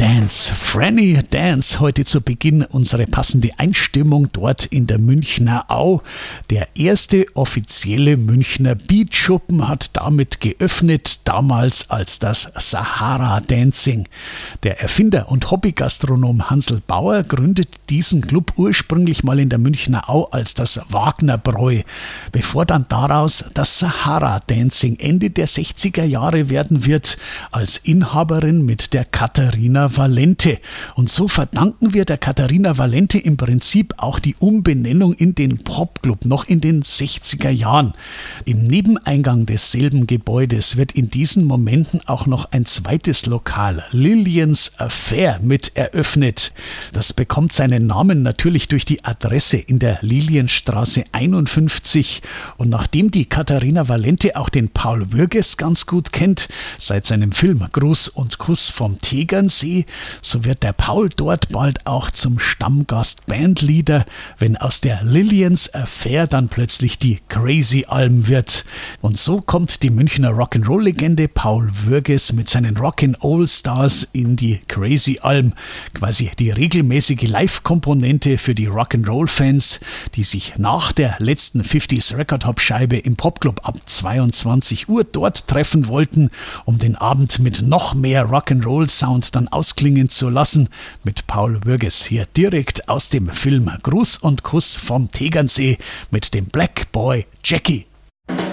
Dance. Franny Dance, heute zu Beginn unsere passende Einstimmung dort in der Münchner Au. Der erste offizielle Münchner Beatschuppen hat damit geöffnet, damals als das Sahara Dancing. Der Erfinder und Hobbygastronom Hansl Bauer gründet diesen Club ursprünglich mal in der Münchner Au als das Wagnerbräu, bevor dann daraus das Sahara Dancing Ende der 60er Jahre werden wird, als Inhaberin mit der Katharina Valente. Und so verdanken wir der Katharina Valente im Prinzip auch die Umbenennung in den Popclub noch in den 60er Jahren. Im Nebeneingang desselben Gebäudes wird in diesen Momenten auch noch ein zweites Lokal, Lillians Affair, mit eröffnet. Das bekommt seinen Namen natürlich durch die Adresse in der Lilienstraße 51. Und nachdem die Katharina Valente auch den Paul Würges ganz gut kennt, seit seinem Film Gruß und Kuss vom Tegernsee, so wird der Paul dort bald auch zum Stammgast Bandleader, wenn aus der Lillians Affair dann plötzlich die Crazy Alm wird. Und so kommt die Münchner Rock'n'Roll-Legende Paul Würges mit seinen Rock'n'All-Stars in die Crazy Alm, quasi die regelmäßige Live-Komponente für die Rock'n'Roll-Fans, die sich nach der letzten 50s Record-Hop-Scheibe im Popclub ab 22 Uhr dort treffen wollten, um den Abend mit noch mehr Rock'n'Roll-Sound dann ausklingen zu lassen, mit Paul Würges hier direkt aus dem Film Gruß und Kuss vom Tegernsee mit dem Black Boy Jackie.